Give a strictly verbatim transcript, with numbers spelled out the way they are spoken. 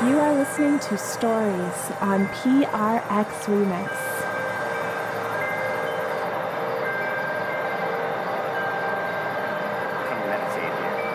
You are listening to Stories on P R X Remix.